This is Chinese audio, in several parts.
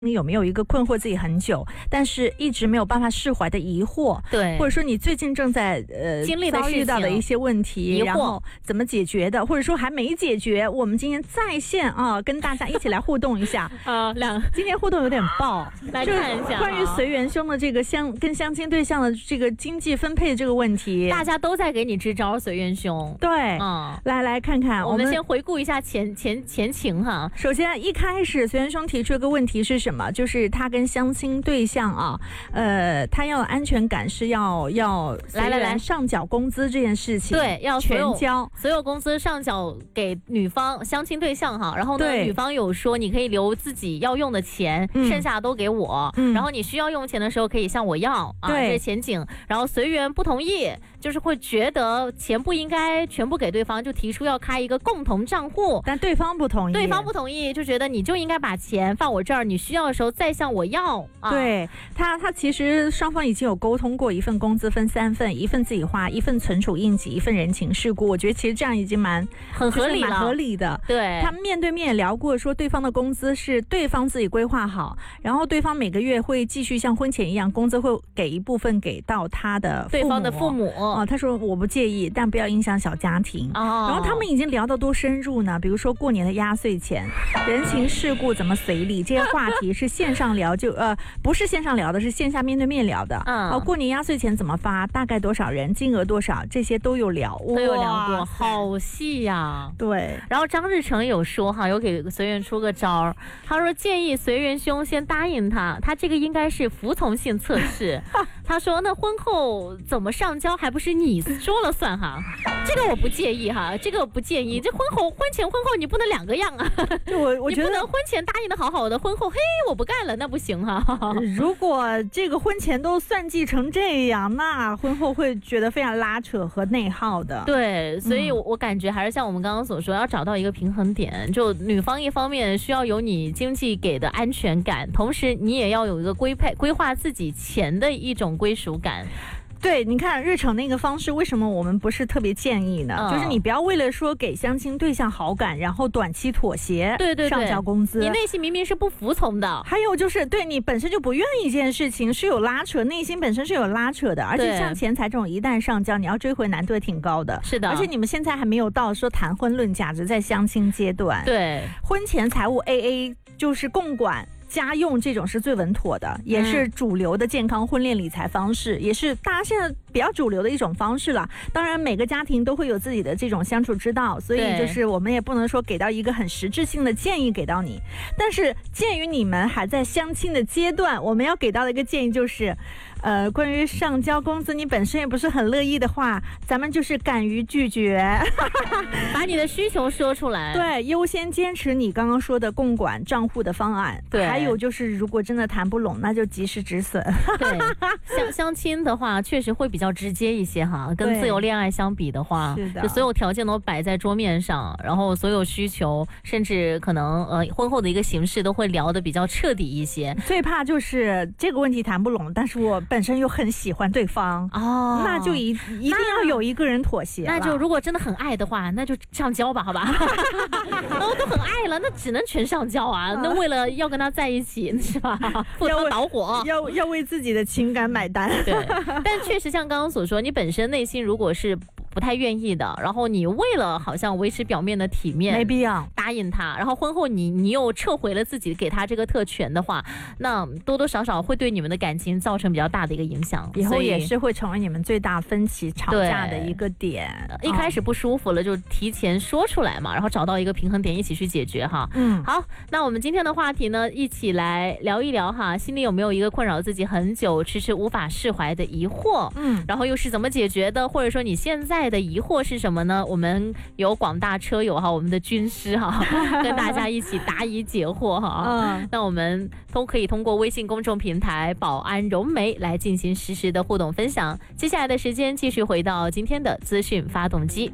你有没有一个困惑自己很久，但是一直没有办法释怀的疑惑？ 对， 或者说你最近正在经历的遭遇到的一些问题，然后怎么解决的，或者说还没解决，我们今天在线啊，跟大家一起来互动一下今天互动有点爆， 来看一下关于随缘兄的这个跟相亲对象的这个经济分配这个问题， 大家都在给你支招，随缘兄。 对，来看看， 我们先回顾一下前情哈。 首先一开始随缘兄提出一个问题是什么？就是他跟相亲对象啊，他要安全感是要来上缴工资这件事情， 对，要全交所有工资上缴给女方相亲对象哈。然后呢，女方有说你可以留自己要用的钱，剩下都给我，然后你需要用钱的时候可以向我要啊，这是前景。然后随缘不同意，就是会觉得钱不应该全部给对方，就提出要开一个共同账户， 但对方不同意， 就觉得你就应该把钱放我这儿，你需要的时候再向我要对，他其实双方已经有沟通过，一份工资分3份，一份自己花，一份存储应急，一份人情世故。我觉得其实这样已经很合理了，蛮合理的。 对， 他面对面也聊过，说对方的工资是对方自己规划好，然后对方每个月会继续像婚前一样，工资会给一部分给到他的对方的父母他说我不介意，但不要影响小家庭然后他们已经聊到多深入呢？比如说过年的压岁钱、人情世故怎么随礼，这些话题是线上聊不是线上聊的，是线下面对面聊的。过年压岁钱怎么发，大概多少人，金额多少，这些都有聊过，好细呀。 对， 然后张日成有说有给随缘出个招，他说建议随缘兄先答应他这个应该是服从性测试。他说那婚后怎么上交还不是你说了算哈，这个我不介意哈，这个我不介意。这婚前婚后你不能两个样啊， 我觉得你不能婚前答应的好好的，婚后嘿我不干了，那不行哈。 如果这个婚前都算计成这样，那婚后会觉得非常拉扯和内耗的。 对，所以我感觉还是像我们刚刚所说，要找到一个平衡点，就女方一方面需要有你经济给的安全感，同时你也要有一个规划自己钱的一种归属感。 对，你看日程那个方式，为什么我们不是特别建议呢？就是你不要为了说给相亲对象好感，然后短期妥协， 对上交工资， 你内心明明是不服从的。 还有就是对你本身就不愿意一件事情是有拉扯，内心本身是有拉扯的，而且像钱财这种一旦上交，你要追回难度也挺高的。 是的， 而且你们现在还没有到说谈婚论嫁，只在相亲阶段。 对， 婚前财务 AA 就是共管家用，这种是最稳妥的，也是主流的健康婚恋理财方式，也是大家现在比较主流的一种方式了。当然每个家庭都会有自己的这种相处之道，所以就是我们也不能说给到一个很实质性的建议给到你，但是鉴于你们还在相亲的阶段，我们要给到的一个建议就是关于上交工资你本身也不是很乐意的话，咱们就是敢于拒绝把你的需求说出来。 对，优先坚持你刚刚说的共管账户的方案。 对， 还有就是如果真的谈不拢，那就及时止损。 对，相亲的话确实会比较直接一些哈，跟自由恋爱相比的话，就所有条件都摆在桌面上，然后所有需求甚至可能婚后的一个形式都会聊得比较彻底一些。 最怕就是这个问题谈不拢，但是我本身又很喜欢对方那就一定要有一个人妥协。 那就如果真的很爱的话，那就上交吧，好吧。都很爱了，那只能全上交啊。那为了要跟他在一起是吧，赴汤蹈火， 要为自己的情感买单。 对，但确实像刚刚所说，你本身内心如果是不太愿意的，然后你为了好像维持表面的体面， 没必要答应他，然后婚后你又撤回了自己给他这个特权的话，那多多少少会对你们的感情造成比较大的一个影响， 以后也是会成为你们最大分歧吵架的一个点。 一开始不舒服了就提前说出来嘛，然后找到一个平衡点一起去解决哈。好，那我们今天的话题呢，一起来聊一聊哈，心里有没有一个困扰自己很久迟迟无法释怀的疑惑，然后又是怎么解决的，或者说你现在的疑惑是什么呢？我们有广大车友哈，我们的军师哈，跟大家一起答疑解惑哈。那我们都可以通过微信公众平台保安融媒来进行实时的互动分享。接下来的时间继续回到今天的资讯发动机。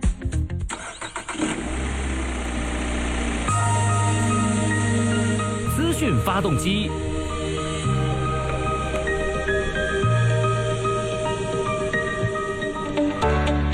资讯发动机。 资讯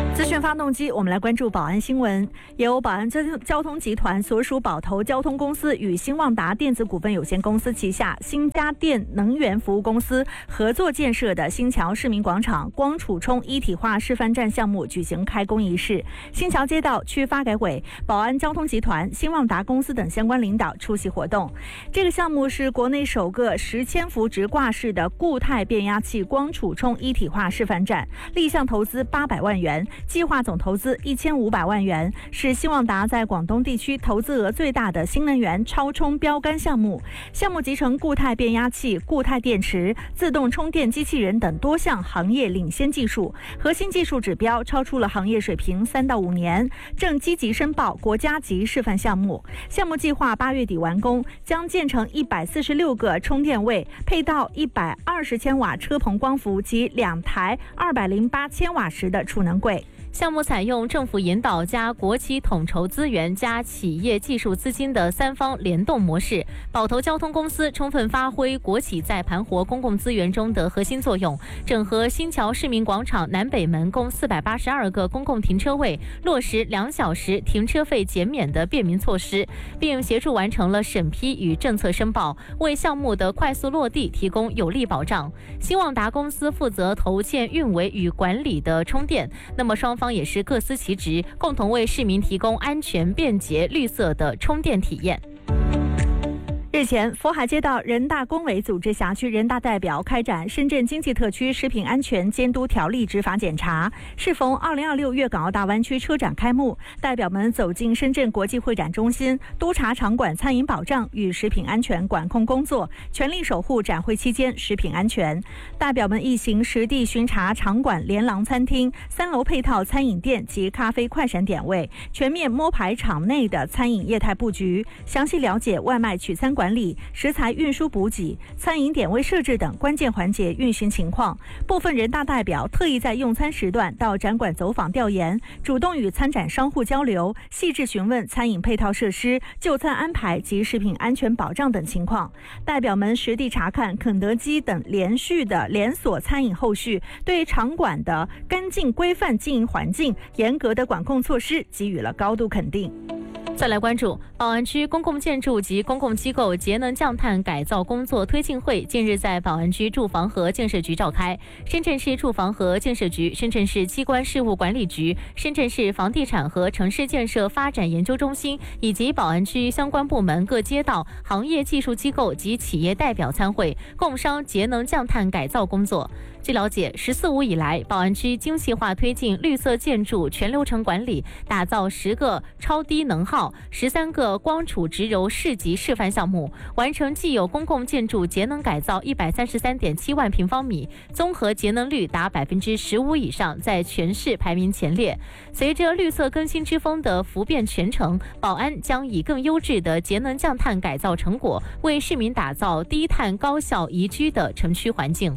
发动机，我们来关注宝安新闻。由宝安交通集团所属宝头交通公司与兴旺达电子股份有限公司旗下新家电能源服务公司合作建设的新桥市民广场光储充一体化示范站项目举行开工仪式。新桥街道区发改委、宝安交通集团、兴旺达公司等相关领导出席活动。这个项目是国内首个10千伏直挂式的固态变压器光储充一体化示范站，立项投资800万元，计划总投资1500万元，是兴旺达在广东地区投资额最大的新能源超充标杆项目。项目集成固态变压器、固态电池、自动充电机器人等多项行业领先技术，核心技术指标超出了行业水平3到5年，正积极申报国家级示范项目。项目计划8月底完工，将建成146个充电位，配套120千瓦车棚光伏及2台208千瓦时的储能柜。 项目采用政府引导加国企统筹资源加企业技术资金的3方联动模式，宝头交通公司充分发挥国企在盘活公共资源中的核心作用，整合新桥市民广场南北门共482个公共停车位，落实2小时停车费减免的便民措施，并协助完成了审批与政策申报，为项目的快速落地提供有力保障。兴旺达公司负责投建、运维与管理的充电，那么双方也是各司其职，共同为市民提供安全、便捷、绿色的充电体验。 日前，佛海街道人大工委组织辖区人大代表开展深圳经济特区食品安全监督条例执法检查。适逢2026粤港澳大湾区车展开幕，代表们走进深圳国际会展中心，督查场馆餐饮保障与食品安全管控工作，全力守护展会期间食品安全。代表们一行实地巡查场馆连廊餐厅、3楼配套餐饮店及咖啡快闪点位，全面摸排场内的餐饮业态布局，详细了解外卖取餐管理、食材运输补给、餐饮点位设置等关键环节运行情况。部分人大代表特意在用餐时段到展馆走访调研，主动与参展商户交流，细致询问餐饮配套设施、就餐安排及食品安全保障等情况。代表们实地查看肯德基等连锁餐饮后续，对场馆的干净规范经营环境、严格的管控措施给予了高度肯定。 再来关注宝安区公共建筑及公共机构节能降碳改造工作推进会近日在宝安区住房和建设局召开。深圳市住房和建设局、深圳市机关事务管理局、深圳市房地产和城市建设发展研究中心以及宝安区相关部门各街道、行业技术机构及企业代表参会，共商节能降碳改造工作。据了解，“14+5”以来，宝安区精细化推进绿色建筑全流程管理，打造10个超低能耗、13个光储直柔市级示范项目，完成既有公共建筑节能改造133.7万平方米，综合节能率达15%以上，在全市排名前列。随着绿色更新之风的拂遍全城，宝安将以更优质的节能降碳改造成果，为市民打造低碳高效宜居的城区环境。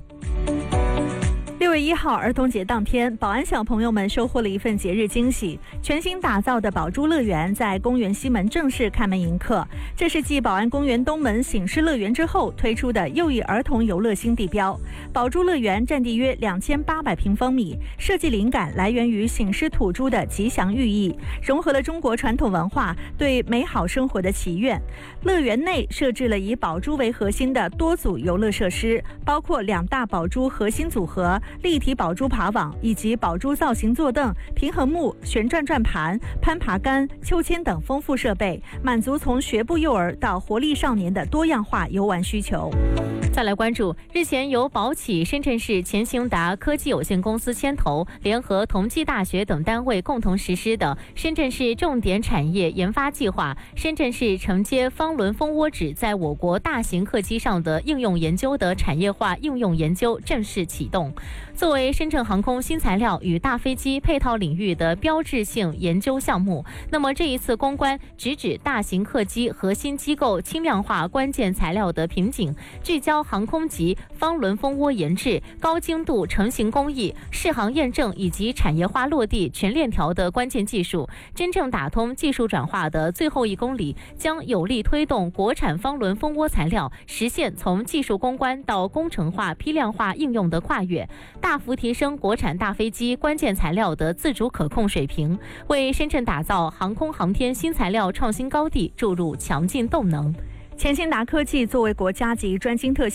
6月1号儿童节当天，宝安小朋友们收获了一份节日惊喜。全新打造的宝珠乐园在公园西门正式开门迎客，这是继宝安公园东门醒狮乐园之后推出的又一儿童游乐新地标。宝珠乐园占地约2800平方米，设计灵感来源于醒狮吐珠的吉祥寓意，融合了中国传统文化对美好生活的祈愿。乐园内设置了以宝珠为核心的多组游乐设施，包括2大宝珠核心组合、立体宝珠爬网以及宝珠造型坐凳、平衡木、旋转转盘、攀爬杆、秋千等丰富设备，满足从学步幼儿到活力少年的多样化游玩需求。 再来关注日前由宝企深圳市前行达科技有限公司牵头，联合同济大学等单位共同实施的深圳市重点产业研发计划深圳市承接方轮蜂窝纸在我国大型客机上的应用研究的产业化应用研究正式启动。作为深圳航空新材料与大飞机配套领域的标志性研究项目，那么这一次攻关直指大型客机核心机构轻量化关键材料的瓶颈，聚焦航空级方轮蜂窝研制、高精度成型工艺、试航验证以及产业化落地全链条的关键技术，真正打通技术转化的最后1公里，将有力推动国产方轮蜂窝材料实现从技术攻关到工程化、批量化应用的跨越，大幅提升国产大飞机关键材料的自主可控水平，为深圳打造航空航天新材料创新高地注入强劲动能。 前兴达科技作为国家级专精特